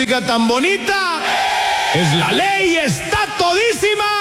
música tan bonita. Es la ley, está todísima.